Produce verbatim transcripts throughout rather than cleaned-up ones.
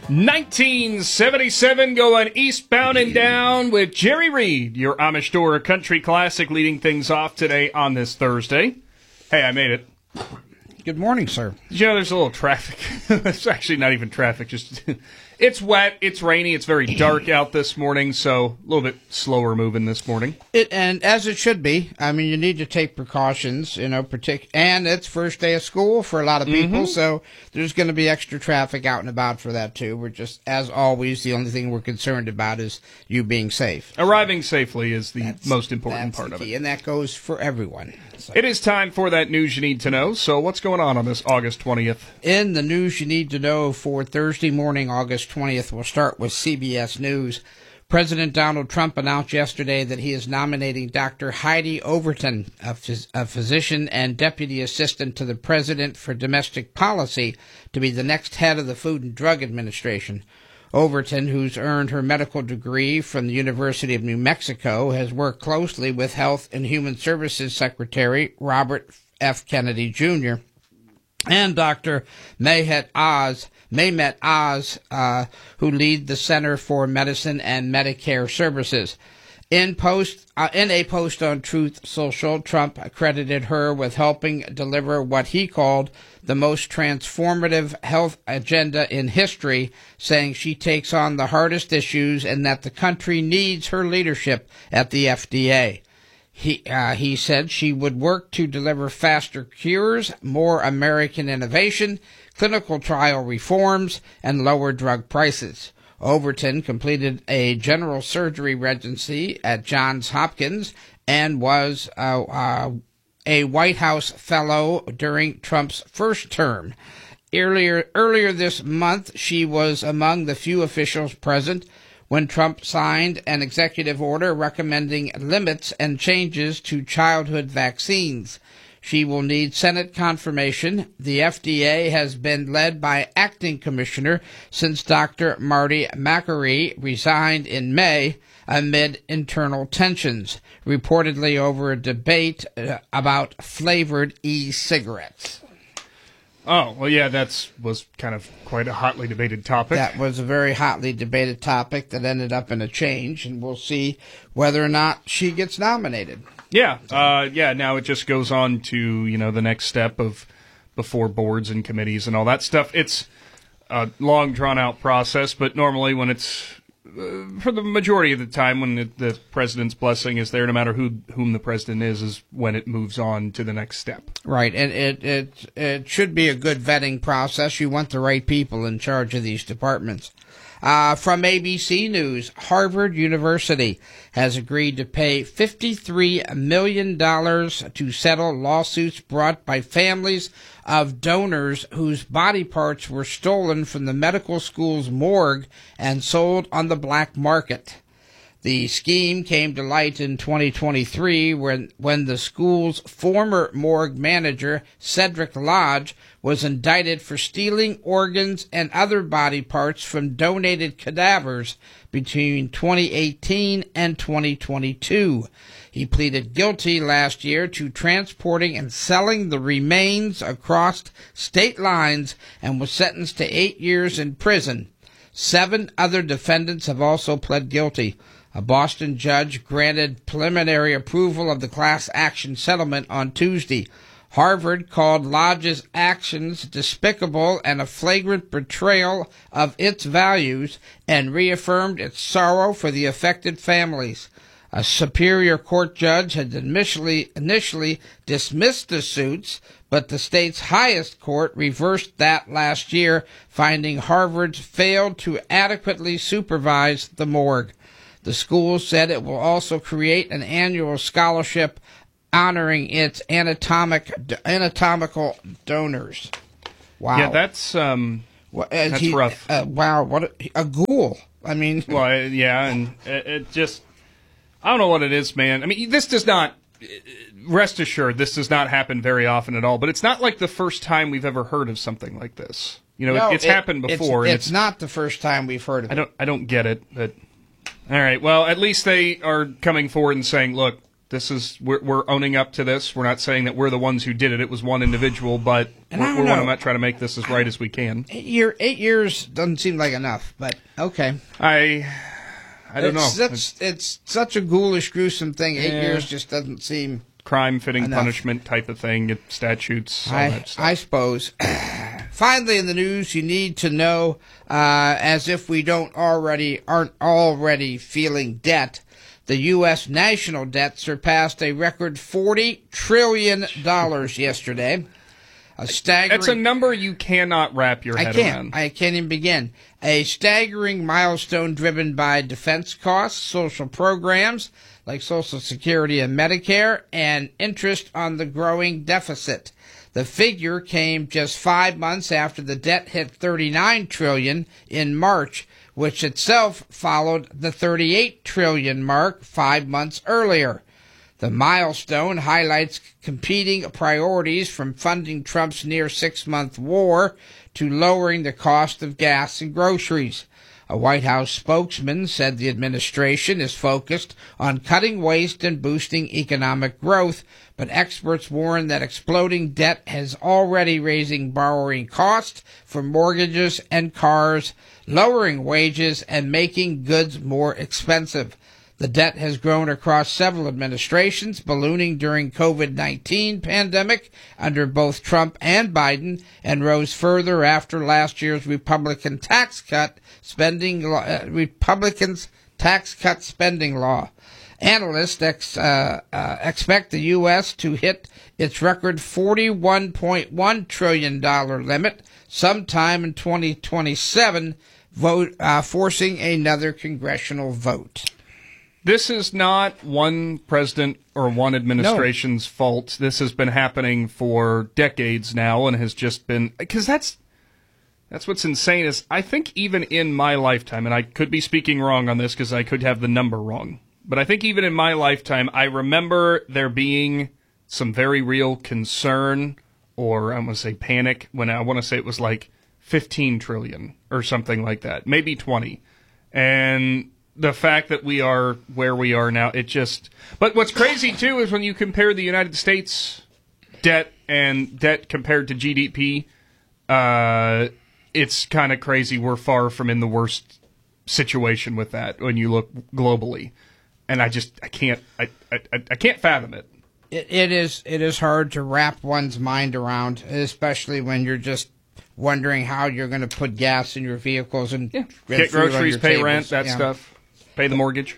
nineteen seventy-seven going eastbound and down with Jerry Reed, your Amish Tour Country Classic, leading things off today on this Thursday. Hey, I made it. Good morning, sir. Did you know there's a little traffic? It's actually not even traffic, just it's wet, it's rainy, it's very dark out this morning, so a little bit slower moving this morning. It and as it should be. I mean, you need to take precautions, you know, partic- and it's first day of school for a lot of people, mm-hmm. so there's going to be extra traffic out and about for that too. We're just, as always, the only thing we're concerned about is you being safe. Arriving safely is the that's, most important that's part the of key, it. And that goes for everyone. So. It is time for that news you need to know. So what's going on on this August twentieth? In the news you need to know for Thursday morning, August twentieth, we'll start with C B S News. President Donald Trump announced yesterday that he is nominating Doctor Heidi Overton, a, phys- a physician and deputy assistant to the president for domestic policy, to be the next head of the Food and Drug Administration. Overton, who's earned her medical degree from the University of New Mexico, has worked closely with Health and Human Services Secretary Robert F. Kennedy Junior and Doctor Mehmet Oz, Mehmet Oz, uh, who lead the Center for Medicine and Medicare Services. In post, uh, in a post on Truth Social, Trump credited her with helping deliver what he called the most transformative health agenda in history, saying she takes on the hardest issues and that the country needs her leadership at the F D A. He, uh, he said she would work to deliver faster cures, more American innovation, clinical trial reforms, and lower drug prices. Overton completed a general surgery residency at Johns Hopkins and was uh, uh, a White House fellow during Trump's first term. Earlier, earlier this month, she was among the few officials present when Trump signed an executive order recommending limits and changes to childhood vaccines. She will need Senate confirmation. The F D A has been led by acting commissioner since Doctor Marty Makary resigned in May amid internal tensions, reportedly over a debate uh, about flavored e-cigarettes. Oh, well, yeah, that was kind of quite a hotly debated topic. That was a very hotly debated topic that ended up in a change, and we'll see whether or not she gets nominated. Yeah, uh, yeah. Now it just goes on to, you know, the next step of before boards and committees and all that stuff. It's a long, drawn-out process, but normally when it's, uh, for the majority of the time, when the, the president's blessing is there, no matter who whom the president is, is when it moves on to the next step. Right, and it, it, it should be a good vetting process. You want the right people in charge of these departments. Uh, from A B C News, Harvard University has agreed to pay fifty-three million dollars to settle lawsuits brought by families of donors whose body parts were stolen from the medical school's morgue and sold on the black market. The scheme came to light in twenty twenty-three when, when the school's former morgue manager, Cedric Lodge, was indicted for stealing organs and other body parts from donated cadavers between twenty eighteen and twenty twenty-two. He pleaded guilty last year to transporting and selling the remains across state lines and was sentenced to eight years in prison. Seven other defendants have also pled guilty. A Boston judge granted preliminary approval of the class action settlement on Tuesday. Harvard called Lodge's actions despicable and a flagrant betrayal of its values and reaffirmed its sorrow for the affected families. A Superior Court judge had initially, initially dismissed the suits, but the state's highest court reversed that last year, finding Harvard failed to adequately supervise the morgue. The school said it will also create an annual scholarship honoring its anatomic anatomical donors. Wow. Yeah, that's um, well, that's he, rough. Uh, wow, what a, a ghoul. I mean, well, yeah, and it, it just, I don't know what it is, man. I mean, this does not, rest assured, this does not happen very often at all, but it's not like the first time we've ever heard of something like this. You know, no, it, it's it, happened before. It's, and it's, it's not the first time we've heard of I it. don't, I don't get it, but all right. Well, at least they are coming forward and saying, look, this is we're, we're owning up to this. We're not saying that we're the ones who did it. It was one individual, but And we're, I we don't want know. to try to make this as right as we can. Eight, year, eight years doesn't seem like enough, but okay. I I don't it's, know. It's, it's such a ghoulish, gruesome thing. Eight Yeah. years just doesn't seem... Crime fitting Enough. punishment type of thing, it- statutes, all I, that stuff. I suppose. Finally, in the news, you need to know, uh, as if we don't already aren't already feeling debt, the U S national debt surpassed a record forty trillion dollars yesterday. A staggering. It's a number you cannot wrap your I head can't. around. I can't even begin. A staggering milestone driven by defense costs, social programs like Social Security and Medicare, and interest on the growing deficit. The figure came just five months after the debt hit thirty-nine trillion dollars in March, which itself followed the thirty-eight trillion dollars mark five months earlier. The milestone highlights competing priorities from funding Trump's near six-month war to lowering the cost of gas and groceries. A White House spokesman said the administration is focused on cutting waste and boosting economic growth, but experts warn that exploding debt has already raising borrowing costs for mortgages and cars, lowering wages, and making goods more expensive. The debt has grown across several administrations, ballooning during COVID nineteen pandemic under both Trump and Biden, and rose further after last year's Republican tax cut spending law, uh, Republicans tax cut spending law. Analysts ex, uh, uh, expect the U S to hit its record forty-one point one trillion dollars limit sometime in twenty twenty-seven, vote, uh, forcing another congressional vote. This is not one president or one administration's no. fault. This has been happening for decades now and has just been because that's that's what's insane is I think even in my lifetime, and I could be speaking wrong on this because I could have the number wrong, but I think even in my lifetime, I remember there being some very real concern or I'm going to say panic when I want to say it was like fifteen trillion or something like that, maybe twenty. And the fact that we are where we are now, it just... But what's crazy, too, is when you compare the United States debt and debt compared to G D P, uh, it's kind of crazy. We're far from in the worst situation with that when you look globally. And I just, I can't, I, I, I can't fathom it. It, it is, it is hard to wrap one's mind around, especially when you're just wondering how you're going to put gas in your vehicles and yeah. get Get groceries, pay tables. rent, that yeah. stuff. Pay the mortgage.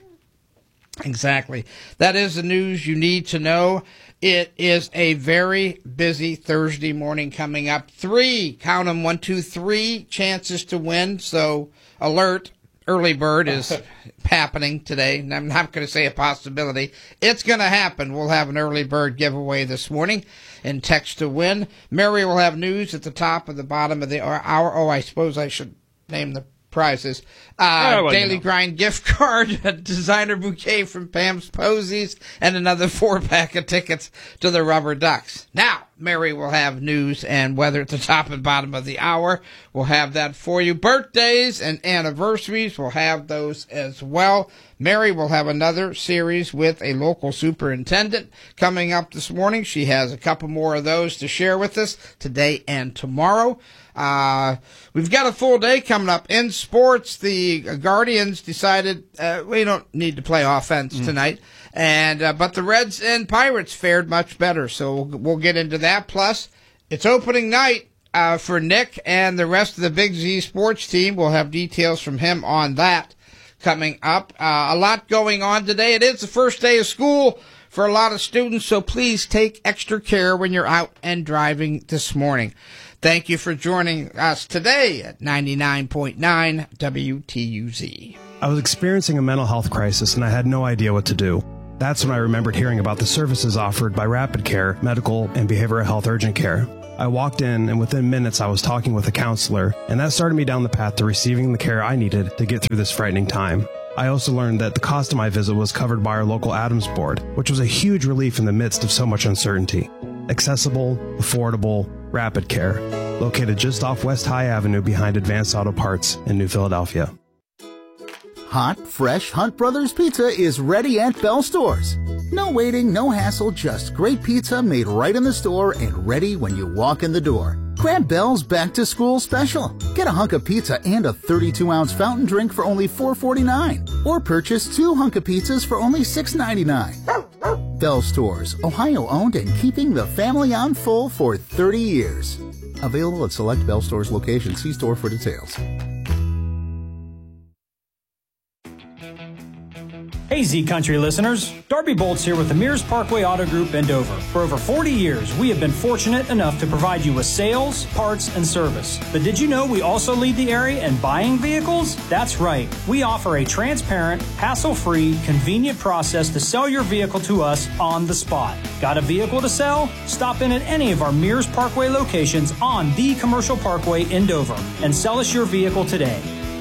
Exactly. That is the news you need to know. It is a very busy Thursday morning coming up. Three, count them, one, two, three chances to win. So alert, early bird is happening today. And I'm not going to say a possibility. It's going to happen. We'll have an early bird giveaway this morning in text to win. Mary will have news at the top of the bottom of the hour. Oh, I suppose I should name the prizes. Uh, oh, well, Daily you know. Grind gift card, a designer bouquet from Pam's Posies, and another four-pack of tickets to the Rubber Ducks. Now, Mary will have news and weather at the top and bottom of the hour. We'll have that for you. Birthdays and anniversaries, we'll have those as well. Mary will have another series with a local superintendent coming up this morning. She has a couple more of those to share with us today and tomorrow. Uh, we've got a full day coming up in sports. The Guardians decided uh, we don't need to play offense mm. tonight, and uh, but the Reds and Pirates fared much better. So we'll, we'll get into that. Plus, it's opening night uh, for Nick and the rest of the Big Z sports team. We'll have details from him on that coming up. Uh, a lot going on today. It is the first day of school for a lot of students, so please take extra care when you're out and driving this morning. Thank you for joining us today at ninety-nine point nine W T U Z. I was experiencing a mental health crisis and I had no idea what to do. That's when I remembered hearing about the services offered by Rapid Care, Medical, and Behavioral Health Urgent Care. I walked in and within minutes I was talking with a counselor, and that started me down the path to receiving the care I needed to get through this frightening time. I also learned that the cost of my visit was covered by our local Adams board, which was a huge relief in the midst of so much uncertainty. Accessible, affordable, Rapid Care, located just off West High Avenue behind Advanced Auto Parts in New Philadelphia. Hot, fresh Hunt Brothers Pizza is ready at Bell Stores. No waiting, no hassle, just great pizza made right in the store and ready when you walk in the door. Grab Bell's Back to School Special. Get a hunk of pizza and a thirty-two ounce fountain drink for only four forty-nine. Or purchase two hunk of pizzas for only six ninety-nine. Bell Stores, Ohio owned and keeping the family on full for thirty years. Available at select Bell Stores locations. See store for details. Hey Z Country listeners, Darby Bolts here with the Mears Parkway Auto Group in Dover. For over forty years, we have been fortunate enough to provide you with sales, parts, and service. But did you know we also lead the area in buying vehicles? That's right. We offer a transparent, hassle-free, convenient process to sell your vehicle to us on the spot. Got a vehicle to sell? Stop in at any of our Mears Parkway locations on the Commercial Parkway in Dover and sell us your vehicle today.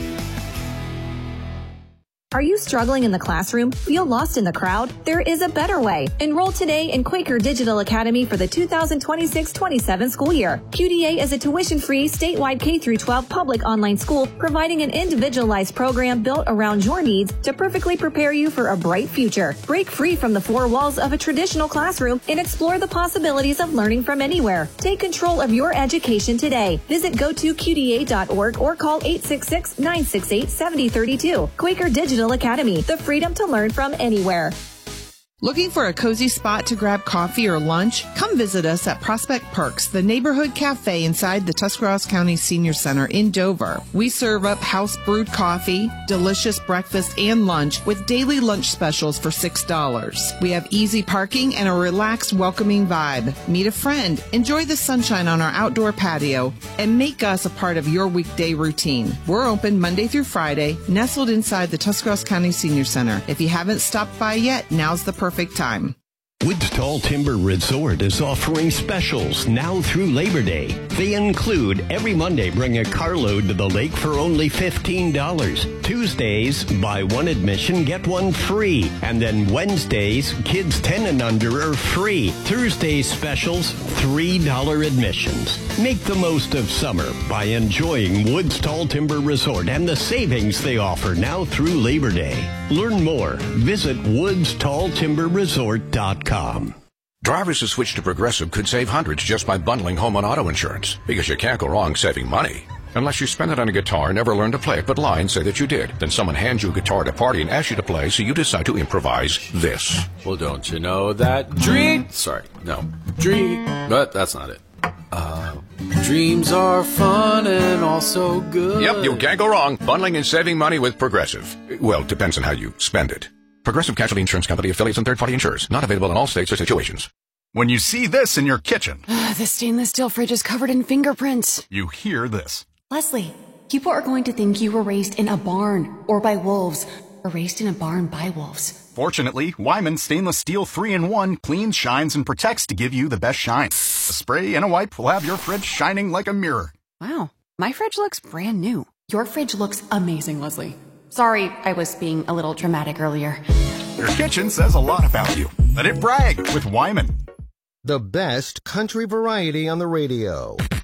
Are you struggling in the classroom? Feel lost in the crowd? There is a better way. Enroll today in Quaker Digital Academy for the two thousand twenty-six twenty-seven school year. Q D A is a tuition-free, statewide K through twelve public online school providing an individualized program built around your needs to perfectly prepare you for a bright future. Break free from the four walls of a traditional classroom and explore the possibilities of learning from anywhere. Take control of your education today. Visit go to Q D A dot org or call eight six six, nine six eight, seven zero three two. Quaker Digital Academy, the freedom to learn from anywhere. Looking for a cozy spot to grab coffee or lunch? Come visit us at Prospect Perks, the neighborhood cafe inside the Tuscarawas County Senior Center in Dover. We serve up house-brewed coffee, delicious breakfast and lunch with daily lunch specials for six dollars. We have easy parking and a relaxed, welcoming vibe. Meet a friend, enjoy the sunshine on our outdoor patio, and make us a part of your weekday routine. We're open Monday through Friday, nestled inside the Tuscarawas County Senior Center. If you haven't stopped by yet, now's the perfect Perfect time. Woods Tall Timber Resort is offering specials now through Labor Day. They include every Monday bring a carload to the lake for only fifteen dollars. Tuesdays, buy one admission, get one free. And then Wednesdays, kids ten and under are free. Thursday specials, three dollars admissions. Make the most of summer by enjoying Woods Tall Timber Resort and the savings they offer now through Labor Day. Learn more. Visit woods tall timber resort dot com. Drivers who switch to Progressive could save hundreds just by bundling home and auto insurance, because you can't go wrong saving money. Unless you spend it on a guitar, never learn to play it, but lie and say that you did. Then someone hands you a guitar at a party and asks you to play, so you decide to improvise this. Well, don't you know that dream... Sorry, no. Dream... But that's not it. Uh, dreams are fun and also good. Yep, you can't go wrong. Bundling and saving money with Progressive. Well, it depends on how you spend it. Progressive Casualty Insurance Company, affiliates, and third-party insurers. Not available in all states or situations. When you see this in your kitchen... The stainless steel fridge is covered in fingerprints. You hear this. Leslie, people are going to think you were raised in a barn or by wolves, or raised in a barn by wolves. Fortunately, Wyman Stainless Steel three in one cleans, shines, and protects to give you the best shine. A spray and a wipe will have your fridge shining like a mirror. Wow, my fridge looks brand new. Your fridge looks amazing, Leslie. Sorry, I was being a little dramatic earlier. Your kitchen says a lot about you. Let it brag with Wyman. The best country variety on the radio.